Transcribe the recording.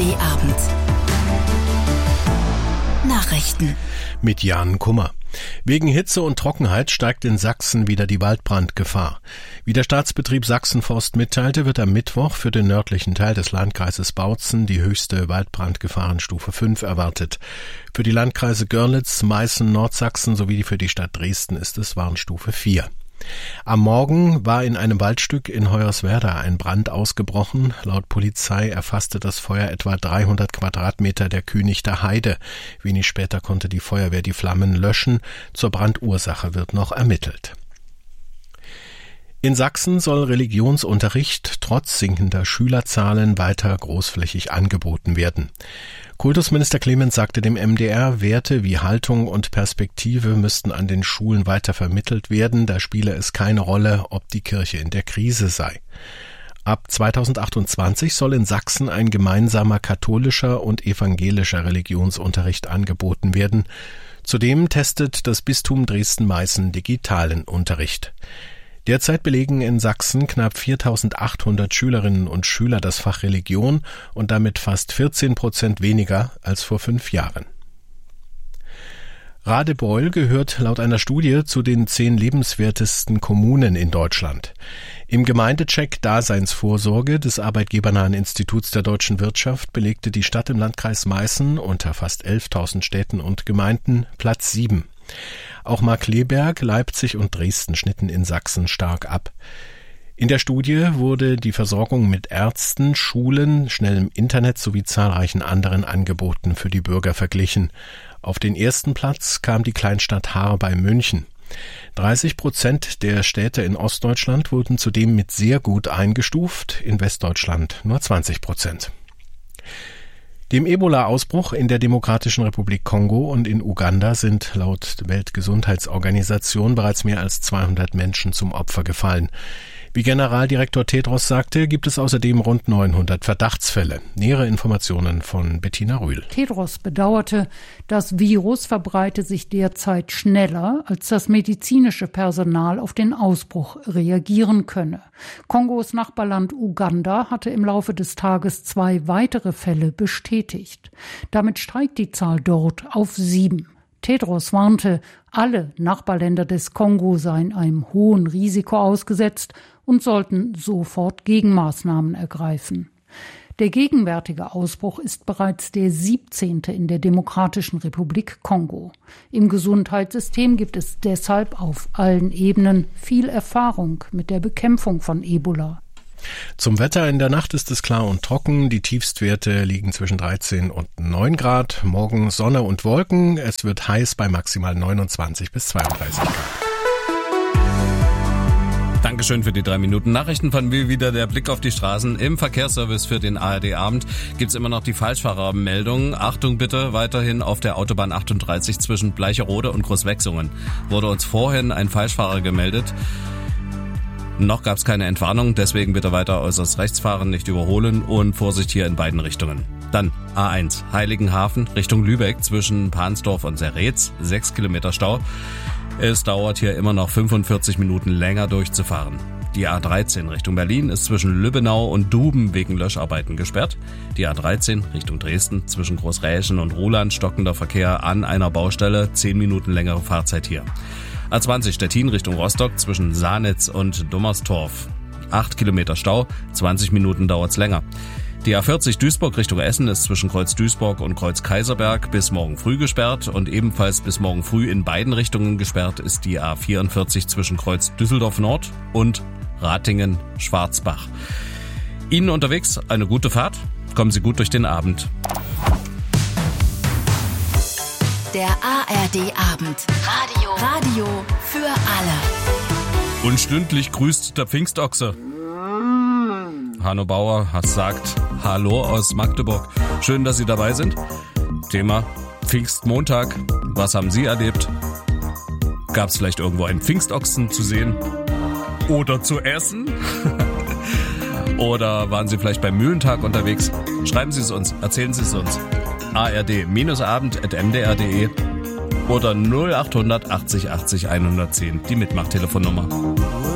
ARD-Abend. Nachrichten. Mit Jan Kummer. Wegen Hitze und Trockenheit steigt in Sachsen wieder die Waldbrandgefahr. Wie der Staatsbetrieb Sachsenforst mitteilte, wird am Mittwoch für den nördlichen Teil des Landkreises Bautzen die höchste Waldbrandgefahrenstufe 5 erwartet. Für die Landkreise Görlitz, Meißen, Nordsachsen sowie für die Stadt Dresden ist es Warnstufe 4. Am Morgen war in einem Waldstück in Hoyerswerda ein Brand ausgebrochen. Laut Polizei erfasste das Feuer etwa 300 Quadratmeter der Kühnichter Heide. Wenig später konnte die Feuerwehr die Flammen löschen. Zur Brandursache wird noch ermittelt. In Sachsen soll Religionsunterricht trotz sinkender Schülerzahlen weiter großflächig angeboten werden. Kultusminister Clemens sagte dem MDR, Werte wie Haltung und Perspektive müssten an den Schulen weiter vermittelt werden, da spiele es keine Rolle, ob die Kirche in der Krise sei. Ab 2028 soll in Sachsen ein gemeinsamer katholischer und evangelischer Religionsunterricht angeboten werden. Zudem testet das Bistum Dresden-Meißen digitalen Unterricht. Derzeit belegen in Sachsen knapp 4.800 Schülerinnen und Schüler das Fach Religion und damit fast 14% weniger als vor 5 Jahren. Radebeul gehört laut einer Studie zu den 10 lebenswertesten Kommunen in Deutschland. Im Gemeindecheck Daseinsvorsorge des Arbeitgebernahen Instituts der deutschen Wirtschaft belegte die Stadt im Landkreis Meißen unter fast 11.000 Städten und Gemeinden Platz 7. Auch Markkleeberg, Leipzig und Dresden schnitten in Sachsen stark ab. In der Studie wurde die Versorgung mit Ärzten, Schulen, schnellem Internet sowie zahlreichen anderen Angeboten für die Bürger verglichen. Auf den ersten Platz kam die Kleinstadt Haar bei München. 30% der Städte in Ostdeutschland wurden zudem mit sehr gut eingestuft, in Westdeutschland nur 20%. Dem Ebola-Ausbruch in der Demokratischen Republik Kongo und in Uganda sind laut Weltgesundheitsorganisation bereits mehr als 200 Menschen zum Opfer gefallen. Wie Generaldirektor Tedros sagte, gibt es außerdem rund 900 Verdachtsfälle. Nähere Informationen von Bettina Rühl. Tedros bedauerte, das Virus verbreite sich derzeit schneller, als das medizinische Personal auf den Ausbruch reagieren könne. Kongos Nachbarland Uganda hatte im Laufe des Tages 2 weitere Fälle bestätigt. Damit steigt die Zahl dort auf 7. Tedros warnte, alle Nachbarländer des Kongo seien einem hohen Risiko ausgesetzt und sollten sofort Gegenmaßnahmen ergreifen. Der gegenwärtige Ausbruch ist bereits der 17. in der Demokratischen Republik Kongo. Im Gesundheitssystem gibt es deshalb auf allen Ebenen viel Erfahrung mit der Bekämpfung von Ebola. Zum Wetter: in der Nacht ist es klar und trocken. Die Tiefstwerte liegen zwischen 13 und 9 Grad. Morgen Sonne und Wolken. Es wird heiß bei maximal 29 bis 32 Grad. Dankeschön für die 3 Minuten Nachrichten von mir. Wieder der Blick auf die Straßen. Im Verkehrsservice für den ARD-Abend gibt's immer noch die Falschfahrermeldung. Achtung bitte, weiterhin auf der Autobahn 38 zwischen Bleicherode und Großwechsungen wurde uns vorhin ein Falschfahrer gemeldet. Noch gab es keine Entwarnung, deswegen bitte weiter äußerst rechts fahren, nicht überholen und Vorsicht hier in beiden Richtungen. Dann A1 Heiligenhafen Richtung Lübeck zwischen Pansdorf und Serretz, 6 Kilometer Stau. Es dauert hier immer noch 45 Minuten länger durchzufahren. Die A13 Richtung Berlin ist zwischen Lübbenau und Duben wegen Löscharbeiten gesperrt. Die A13 Richtung Dresden zwischen Großräschen und Ruhland stockender Verkehr an einer Baustelle, 10 Minuten längere Fahrzeit hier. A20 Stettin Richtung Rostock zwischen Sahnitz und Dummerstorf. 8 Kilometer Stau, 20 Minuten dauert's länger. Die A40 Duisburg Richtung Essen ist zwischen Kreuz Duisburg und Kreuz Kaiserberg bis morgen früh gesperrt und ebenfalls bis morgen früh in beiden Richtungen gesperrt ist die A44 zwischen Kreuz Düsseldorf Nord und Ratingen-Schwarzbach. Ihnen unterwegs eine gute Fahrt, kommen Sie gut durch den Abend. Der ARD-Abend. Radio für alle. Und stündlich grüßt der Pfingstochse. Hanno Bauer sagt Hallo aus Magdeburg. Schön, dass Sie dabei sind. Thema Pfingstmontag. Was haben Sie erlebt? Gab es vielleicht irgendwo einen Pfingstochsen zu sehen? Oder zu essen? Oder waren Sie vielleicht beim Mühlentag unterwegs? Schreiben Sie es uns, erzählen Sie es uns. ard-abend@mdr.de oder 0800 80 80 110, die Mitmachtelefonnummer.